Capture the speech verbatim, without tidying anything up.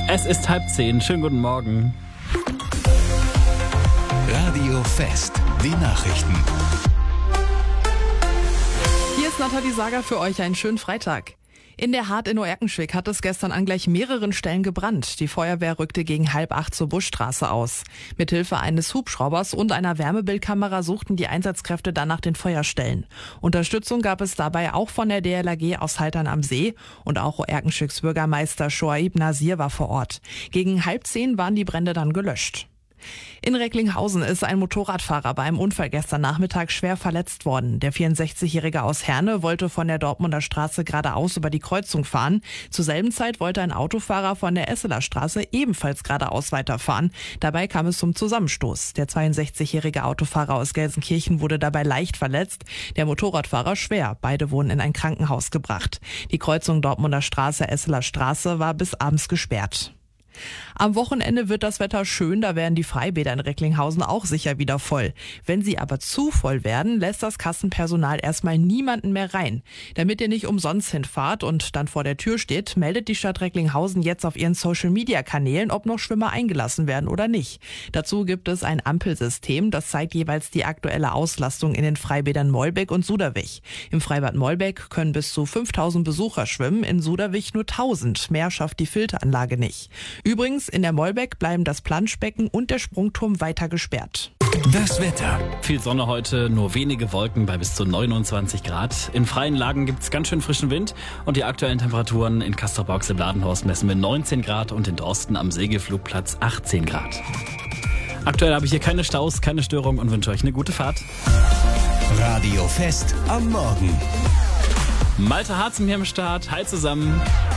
Es ist halb zehn. Schönen guten Morgen. Radio Fest, die Nachrichten. Hier ist Nathalie Sager für euch. Einen schönen Freitag. In der Hart in Oerkenschwick hat es gestern an gleich mehreren Stellen gebrannt. Die Feuerwehr rückte gegen halb acht zur Buschstraße aus. Mithilfe eines Hubschraubers und einer Wärmebildkamera suchten die Einsatzkräfte dann nach den Feuerstellen. Unterstützung gab es dabei auch von der D L R G aus Haltern am See und auch Oerkenschwicks Bürgermeister Shoaib Nasir war vor Ort. Gegen halb zehn waren die Brände dann gelöscht. In Recklinghausen ist ein Motorradfahrer bei einem Unfall gestern Nachmittag schwer verletzt worden. Der vierundsechzigjährige aus Herne wollte von der Dortmunder Straße geradeaus über die Kreuzung fahren. Zur selben Zeit wollte ein Autofahrer von der Esseler Straße ebenfalls geradeaus weiterfahren. Dabei kam es zum Zusammenstoß. Der zweiundsechzigjährige Autofahrer aus Gelsenkirchen wurde dabei leicht verletzt, der Motorradfahrer schwer. Beide wurden in ein Krankenhaus gebracht. Die Kreuzung Dortmunder Straße, Esseler Straße war bis abends gesperrt. Am Wochenende wird das Wetter schön, da werden die Freibäder in Recklinghausen auch sicher wieder voll. Wenn sie aber zu voll werden, lässt das Kassenpersonal erstmal niemanden mehr rein. Damit ihr nicht umsonst hinfahrt und dann vor der Tür steht, meldet die Stadt Recklinghausen jetzt auf ihren Social-Media-Kanälen, ob noch Schwimmer eingelassen werden oder nicht. Dazu gibt es ein Ampelsystem, das zeigt jeweils die aktuelle Auslastung in den Freibädern Mollbeck und Suderwich. Im Freibad Mollbeck können bis zu fünftausend Besucher schwimmen, in Suderwich nur tausend. Mehr schafft die Filteranlage nicht. Übrigens, in der Mollbeck bleiben das Planschbecken und der Sprungturm weiter gesperrt. Das Wetter. Viel Sonne heute, nur wenige Wolken bei bis zu neunundzwanzig Grad. In freien Lagen gibt's ganz schön frischen Wind und die aktuellen Temperaturen in Castrop-Rauxel-Bladenhorst messen wir neunzehn Grad und in Dorsten am Segelflugplatz achtzehn Grad. Aktuell habe ich hier keine Staus, keine Störung und wünsche euch eine gute Fahrt. Radio Fest am Morgen. Malte Harzen hier am Start. Hi zusammen.